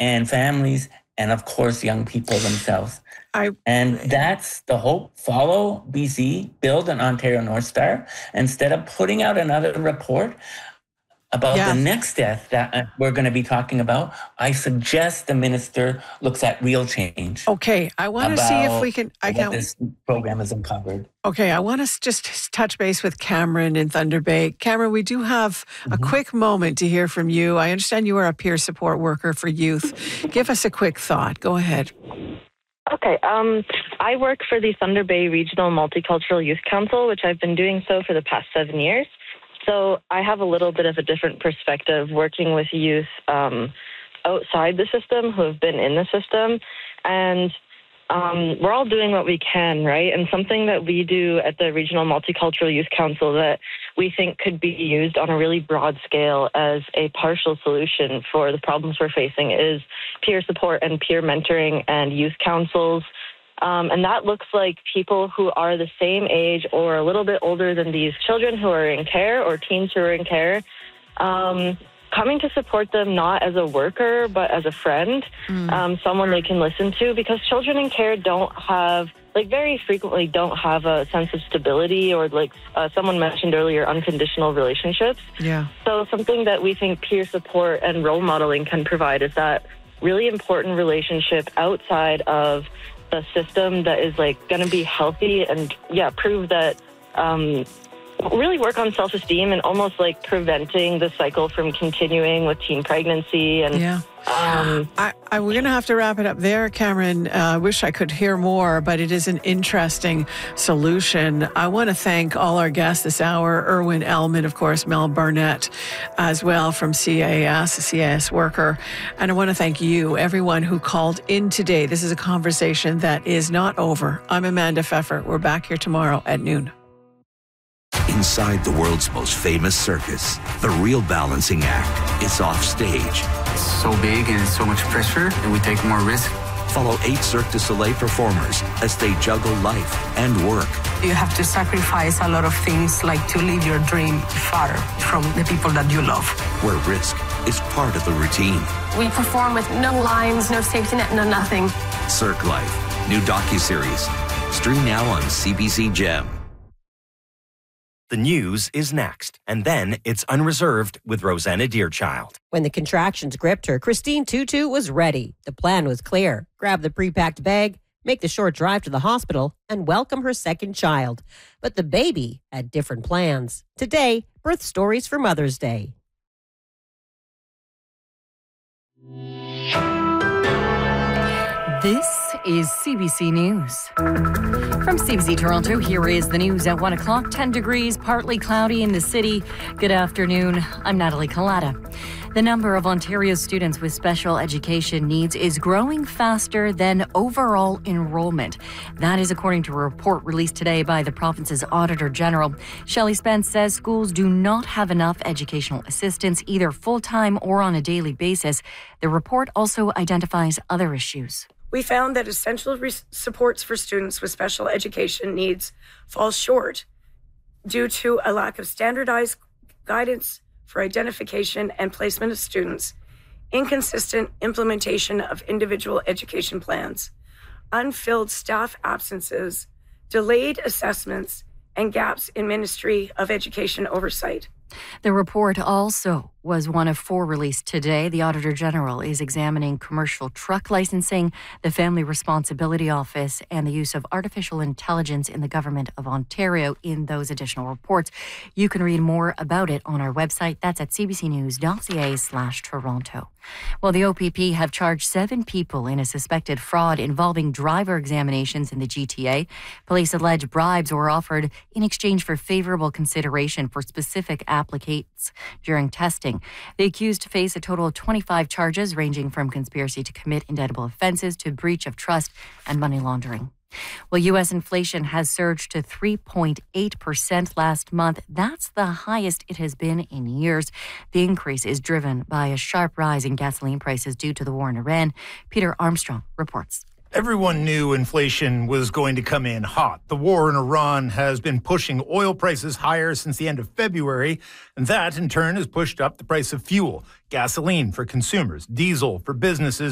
and families, and of course, young people themselves. I And that's the hope. Follow BC, build an Ontario North Star. Instead of putting out another report about Yeah. the next death that we're going to be talking about, I suggest the minister looks at real change. Okay, I want to see if we can. What this program has uncovered. Okay, I want to just touch base with Cameron in Thunder Bay. Cameron, we do have a quick moment to hear from you. I understand you are a peer support worker for youth. Give us a quick thought. Go ahead. Okay. I work for the Thunder Bay Regional Multicultural Youth Council, which I've been doing so for the past 7 years. So I have a little bit of a different perspective working with youth outside the system who have been in the system. And we're all doing what we can, right? And something that we do at the Regional Multicultural Youth Council that we think could be used on a really broad scale as a partial solution for the problems we're facing is peer support and peer mentoring and youth councils. And that looks like people who are the same age or a little bit older than these children who are in care or teens who are in care, coming to support them not as a worker, but as a friend, someone they can listen to, because children in care don't have, very frequently don't have a sense of stability or, someone mentioned earlier, unconditional relationships. Yeah. So something that we think peer support and role modeling can provide is that really important relationship outside of the system that is going to be healthy and prove that really work on self-esteem and almost preventing the cycle from continuing with teen pregnancy. And we're going to have to wrap it up there, Cameron. I wish I could hear more, but it is an interesting solution. I want to thank all our guests this hour, Irwin Elman, of course, Mel Barnett as well from CAS, a CAS worker. And I want to thank you, everyone who called in today. This is a conversation that is not over. I'm Amanda Pfeffer. We're back here tomorrow at noon. Inside the world's most famous circus, the real balancing act is off stage. It's so big and so much pressure that we take more risk. Follow 8 Cirque du Soleil performers as they juggle life and work. You have to sacrifice a lot of things, like to live your dream far from the people that you love. Where risk is part of the routine. We perform with no lines, no safety net, no nothing. Cirque Life, new docuseries. Stream now on CBC Gem. The news is next, and then it's Unreserved with Rosanna Deerchild. When the contractions gripped her, Christine Tutu was ready. The plan was clear. Grab the pre-packed bag, make the short drive to the hospital, and welcome her second child. But the baby had different plans. Today, birth stories for Mother's Day. This is CBC News. From CBC Toronto, here is the news at 1 o'clock. 10 degrees, partly cloudy in the city. Good afternoon. I'm Natalie Collada. The number of Ontario students with special education needs is growing faster than overall enrollment. That is according to a report released today by the province's Auditor General. Shelley Spence says schools do not have enough educational assistants, either full-time or on a daily basis. The report also identifies other issues. We found that essential supports for students with special education needs fall short due to a lack of standardized guidance for identification and placement of students, inconsistent implementation of individual education plans, unfilled staff absences, delayed assessments, and gaps in Ministry of Education oversight. The report also was one of 4 released today. The Auditor General is examining commercial truck licensing, the Family Responsibility Office, and the use of artificial intelligence in the Government of Ontario in those additional reports. You can read more about it on our website. That's at cbcnews.ca/Toronto. Well, the OPP have charged 7 people in a suspected fraud involving driver examinations in the GTA. Police allege bribes were offered in exchange for favorable consideration for specific applicants during testing. The accused face a total of 25 charges, ranging from conspiracy to commit indictable offenses to breach of trust and money laundering. Well, U.S. inflation has surged to 3.8% last month. That's the highest it has been in years. The increase is driven by a sharp rise in gasoline prices due to the war in Iran. Peter Armstrong reports. Everyone knew inflation was going to come in hot. The war in Iran has been pushing oil prices higher since the end of February, and that in turn has pushed up the price of fuel, gasoline for consumers, diesel for businesses,